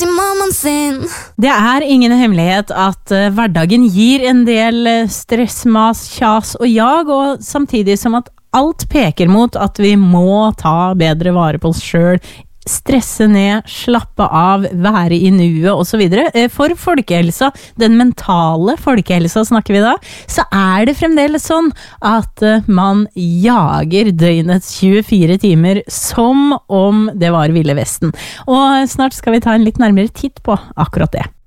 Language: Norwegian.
til mammaen sin. Det ingen hemmelighet at hverdagen gir en del stress, mas, kjas og jag, og samtidig som at alt peker mot at vi må ta bedre vare på oss selv, stresse ned, slappe av, være i nuet og så videre. For folkehelsa, den mentale folkehelsa snakker vi da, så det fremdeles sånn at man jager døgnets 24 timer som om det var Ville Vesten. Og snart skal vi ta en litt nærmere titt på akkurat det.